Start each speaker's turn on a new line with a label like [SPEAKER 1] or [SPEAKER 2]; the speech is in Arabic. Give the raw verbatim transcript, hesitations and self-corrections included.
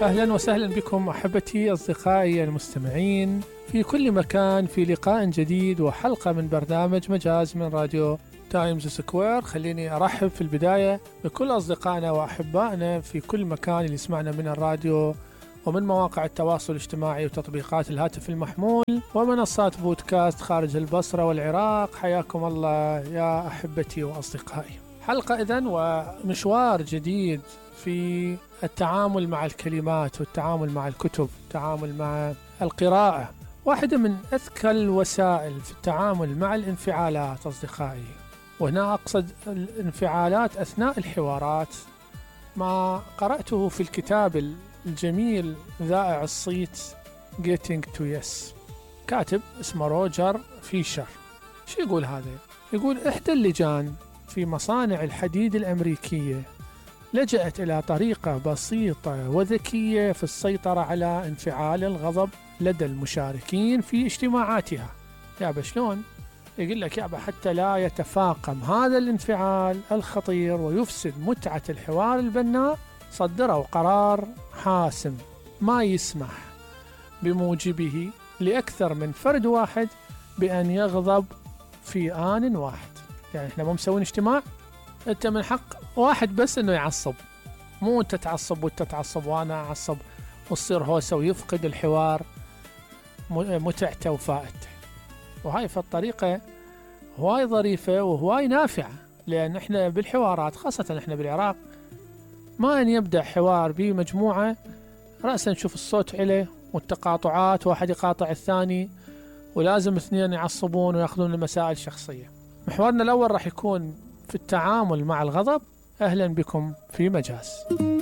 [SPEAKER 1] أهلا وسهلا بكم أحبتي أصدقائي المستمعين في كل مكان في لقاء جديد وحلقة من برنامج مجاز من راديو تايمز سكوير. خليني أرحب في البداية بكل أصدقائنا وأحبائنا في كل مكان اللي يسمعنا من الراديو ومن مواقع التواصل الاجتماعي وتطبيقات الهاتف المحمول ومنصات بودكاست خارج البصرة والعراق. حياكم الله يا أحبتي وأصدقائي. حلقة إذن ومشوار جديد في التعامل مع الكلمات والتعامل مع الكتب، التعامل مع القراءة. واحدة من أذكى الوسائل في التعامل مع الانفعالات أصدقائي، وهنا أقصد الانفعالات أثناء الحوارات، ما قرأته في الكتاب الجميل ذائع الصيت Getting to Yes، كاتب اسمه روجر فيشر. شو يقول هذا؟ يقول إحدى اللجان في مصانع الحديد الأمريكية لجأت إلى طريقة بسيطة وذكية في السيطرة على انفعال الغضب لدى المشاركين في اجتماعاتها. يابا شلون؟ يقول لك يابا حتى لا يتفاقم هذا الانفعال الخطير ويفسد متعة الحوار البناء، صدروا قرار حاسم ما يسمح بموجبه لأكثر من فرد واحد بأن يغضب في آن واحد. يعني احنا مو مسوين اجتماع، انت من حق واحد بس انه يعصب، مو انت تعصب وانت تعصب وانا اعصب وتصير هوسه ويفقد الحوار متعته وفائدته. وهاي في الطريقه هواي ظريفه وهواي نافعه، لان احنا بالحوارات خاصه احنا بالعراق ما ان يبدا حوار بمجموعه راسا نشوف الصوت عليه والتقاطعات، واحد يقاطع الثاني ولازم اثنين يعصبون وياخذون المسائل شخصيه. محورنا الاول راح يكون في التعامل مع الغضب. أهلا بكم في مجاز.